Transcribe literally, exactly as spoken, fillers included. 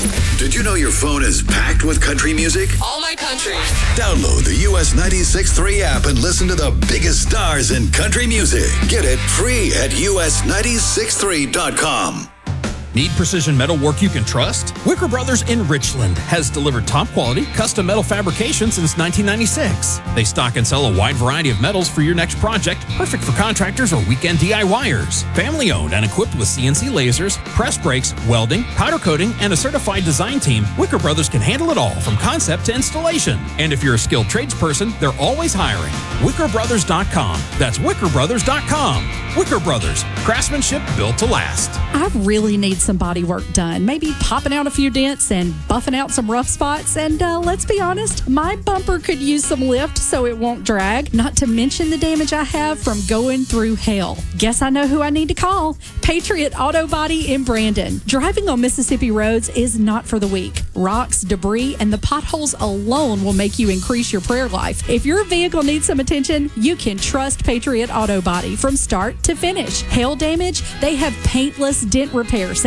Did you know your phone is packed with country music? All my country. Download the U S ninety-six point three app and listen to the biggest stars in country music. Get it free at U S nine six three dot com. Need precision metal work you can trust? Wicker Brothers in Richland has delivered top quality, custom metal fabrication since nineteen ninety-six. They stock and sell a wide variety of metals for your next project, perfect for contractors or weekend DIYers. Family owned and equipped with C N C lasers, press brakes, welding, powder coating, and a certified design team, Wicker Brothers can handle it all from concept to installation. And if you're a skilled tradesperson, they're always hiring. wicker brothers dot com. That's wicker brothers dot com. Wicker Brothers, craftsmanship built to last. I really need some body work done. Maybe popping out a few dents and buffing out some rough spots. And uh, let's be honest, my bumper could use some lift so it won't drag. Not to mention the damage I have from going through hell. Guess I know who I need to call. Patriot Auto Body in Brandon. Driving on Mississippi roads is not for the weak. Rocks, debris, and the potholes alone will make you increase your prayer life. If your vehicle needs some attention, you can trust Patriot Auto Body from start to finish. Hail damage, they have paintless dent repair.